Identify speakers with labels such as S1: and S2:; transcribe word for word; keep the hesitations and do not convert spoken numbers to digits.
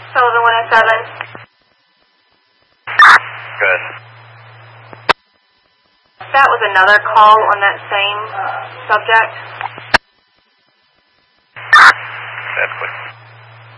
S1: Sullivan one oh seven.
S2: Good.
S1: That was another call on that same subject.
S2: That's quick.